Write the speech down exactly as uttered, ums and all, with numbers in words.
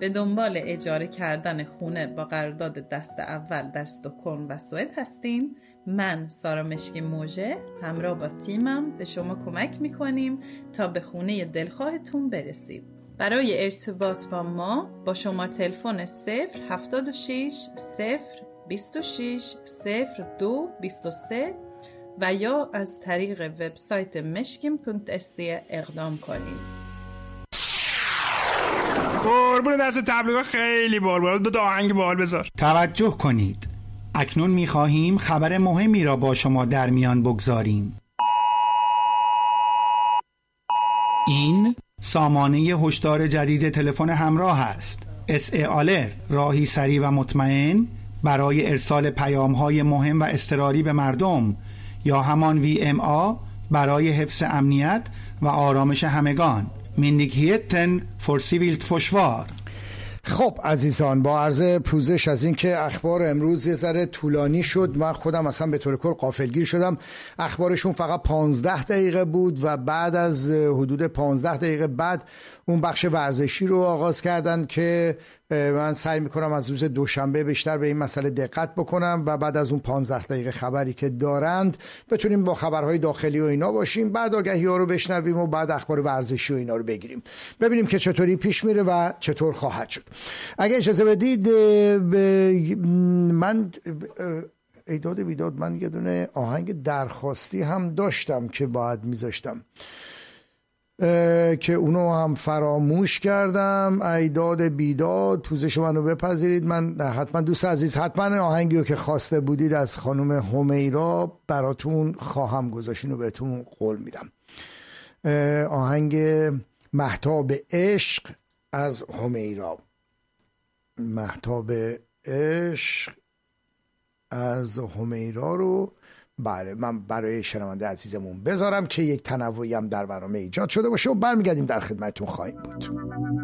به دنبال اجاره کردن خونه با قرارداد دست اول در استکهلم و سوئد هستین، من سارا مشکی موژه همراه با تیمم به شما کمک میکنیم تا به خونه دلخواهتون برسید. برای ارتباط با ما با شما تلفن صفر هفتاد و شش صفر بیست و شش صفر دو بیست و سه و یا از طریق وبسایت مشکیم پونت اس اقدام کنید. قربون دست تبلیغ خیلی بال بال دو تا آهنگ بال بذار. توجه کنید، اکنون می‌خواهیم خبر مهمی را با شما در میان بگذاریم. این سامانه هشدار جدید تلفن همراه است. اس ای آلرت، راهی سریع و مطمئن برای ارسال پیام‌های مهم و اضطراری به مردم، یا همان وی ام آ برای حفظ امنیت و آرامش همگان. مندیکیتن فورسیویلت فشوار. خب عزیزان، با عرض پوزش از این که اخبار امروز یه ذره طولانی شد، من خودم اصلا به طور کل غافلگیر شدم. اخبارشون فقط پانزده دقیقه بود و بعد از حدود پانزده دقیقه بعد اون بخش ورزشی رو آغاز کردن که من سعی میکنم از روز دوشنبه بیشتر به این مسئله دقت بکنم و بعد از اون پانزده دقیقه خبری که دارند بتونیم با خبرهای داخلی و اینا باشیم، بعد آگهی ها رو بشنویم و بعد اخبار ورزشی و اینا رو بگیریم، ببینیم که چطوری پیش میره و چطور خواهد شد. اگه اجازه بدید من ایداد بیداد من یه دونه آهنگ درخواستی هم داشتم که باید میذاشتم که اونو هم فراموش کردم. ایداد بیداد، پوزش منو بپذیرید، من حتما دوست عزیز حتما آهنگی رو که خواسته بودید از خانم همیرا براتون خواهم گذاشت، اینو بهتون قول میدم. آهنگ مهتاب عشق از همیرا. مهتاب عشق از همیرا رو بله من برای شنونده عزیزمون بذارم که یک تنوعی هم در برنامه ایجاد شده باشه و برمیگردیم در خدمتتون خواهیم بود.